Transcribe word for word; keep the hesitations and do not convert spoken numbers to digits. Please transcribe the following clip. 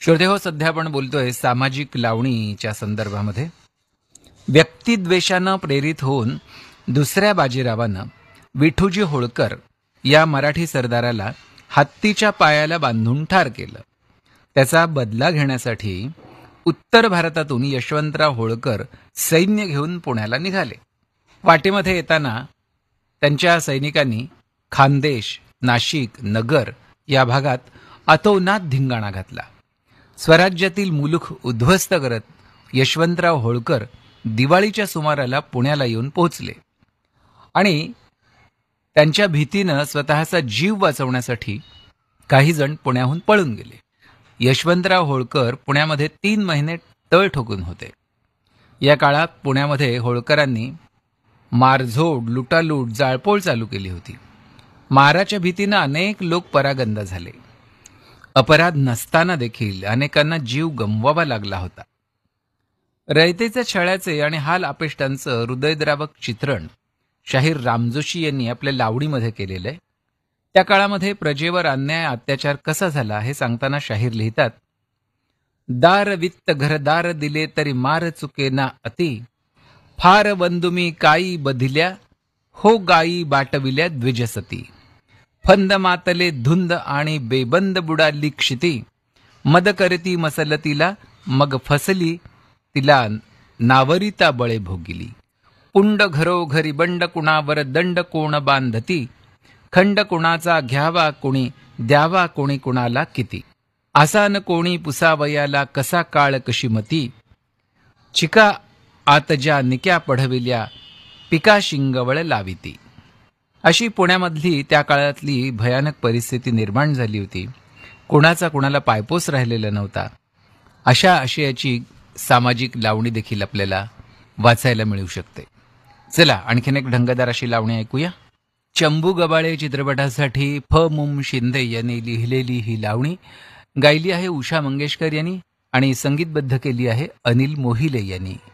श्रोते हो, सध्या आपण बोलतोय सामाजिक लावणीच्या संदर्भामध्ये. व्यक्तिद्वेषानं प्रेरित होऊन दुसऱ्या बाजीरावानं विठूजी होळकर या मराठी सरदाराला हत्तीच्या पायाला बांधून ठार केलं. त्याचा बदला घेण्यासाठी उत्तर भारतातून यशवंतराव होळकर सैन्य घेऊन पुण्याला निघाले. वाटेमध्ये येताना त्यांच्या सैनिकांनी खानदेश, नाशिक, नगर या भागात अतोनात धिंगाणा घातला. स्वराज्यातील मुलूख उद्ध्वस्त करत यशवंतराव होळकर दिवाळीच्या सुमाराला पुण्याला येऊन पोहोचले आणि त्यांच्या भीतीनं स्वतःचा जीव वाचवण्यासाठी काही जण पुण्याहून पळून गेले. यशवंतराव होळकर पुण्यामध्ये तीन महिने तळ ठोकून होते. या काळात पुण्यामध्ये होळकरांनी मारझोड, लुटालूट, जाळपोळ चालू केली होती. माराच्या भीतीनं अनेक लोक परागंदा झाले. अपराध नसताना देखील अनेकांना जीव गमवावा लागला होता. रयतेच्या छळाचे आणि हाल अपेष्टांचं हृदयद्रावक चित्रण शाहीर रामजोशी यांनी आपल्या लावणीमध्ये केलेलं आहे. त्या काळामध्ये प्रजेवर अन्याय अत्याचार कसा झाला हे सांगताना शाहीर लिहितात, दार वित्त घरदार दिले तरी मार चुके ना अति, फार बंदुमी काई बधिल्या हो गाई बाटविल्या द्विजसती, फंद मातले धुंद आणि बेबंद बुडाली क्षिती, मद करती मसलतीला मग फसली तिला नावरिता बळे भोगिली, पुंड घरोघरी बंड कुणावर दंड कोण बांधती, खंड कुणाचा घ्यावा कोणी द्यावा कोणी कुणाला किती, आसान कोणी पुसावयाला कसा काळ कशी मती, चिका आत ज्या निक्या पढविल्या पिका शिंगवळ लाविती. अशी पुण्यामधली त्या काळातली भयानक परिस्थिती निर्माण झाली होती. कुणाचा कुणाला पायपोस राहिलेला नव्हता. अशा आशयाची सामाजिक लावणी देखील आपल्याला वाचायला मिळू शकते. चला आणखीन एक ढंगदार अशी लावणी ऐकूया. चंबू गबाळे चित्रपटासाठी फ मुम शिंदे यांनी लिहिलेली ही लावणी गायली आहे उषा मंगेशकर यांनी आणि संगीतबद्ध केली आहे अनिल मोहिले यांनी.